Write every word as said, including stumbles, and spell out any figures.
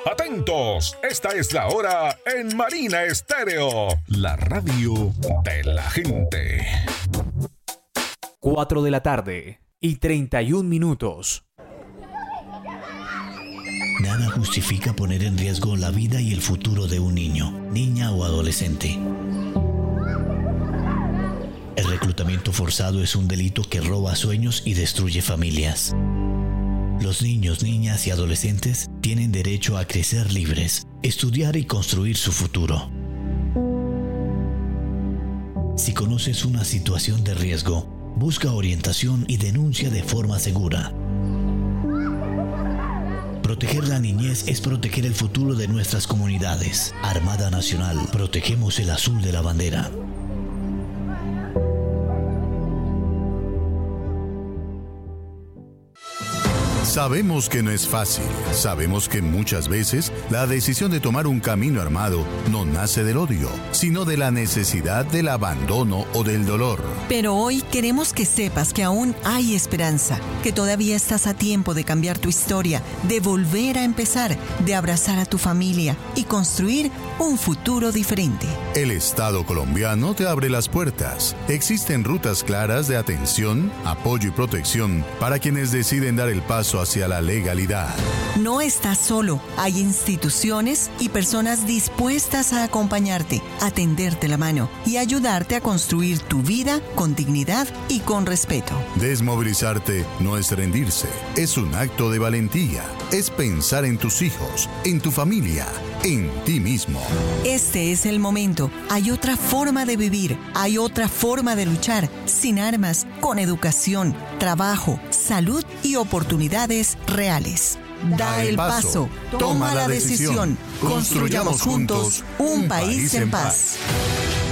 Atentos, esta es la hora en Marina Estéreo, la radio de la gente. cuatro de la tarde y treinta y un minutos. Nada justifica poner en riesgo la vida y el futuro de un niño, niña o adolescente. El reclutamiento forzado es un delito que roba sueños y destruye familias. Los niños, niñas y adolescentes tienen derecho a crecer libres, estudiar y construir su futuro. Si conoces una situación de riesgo, busca orientación y denuncia de forma segura. Proteger la niñez es proteger el futuro de nuestras comunidades. Armada Nacional, protegemos el azul de la bandera. Sabemos que no es fácil. Sabemos que muchas veces la decisión de tomar un camino armado no nace del odio, sino de la necesidad del abandono o del dolor. Pero hoy queremos que sepas que aún hay esperanza, que todavía estás a tiempo de cambiar tu historia, de volver a empezar, de abrazar a tu familia y construir un futuro diferente. El Estado colombiano te abre las puertas. Existen rutas claras de atención, apoyo y protección para quienes deciden dar el paso hacia la legalidad. No estás solo. Hay instituciones y personas dispuestas a acompañarte, a tenderte la mano y ayudarte a construir tu vida con dignidad y con respeto. Desmovilizarte no es rendirse, es un acto de valentía. Es pensar en tus hijos, en tu familia, en ti mismo. Este es el momento. Hay otra forma de vivir, hay otra forma de luchar, sin armas, con educación, trabajo, salud y oportunidades reales. Da el paso, toma la decisión, construyamos juntos un país en paz.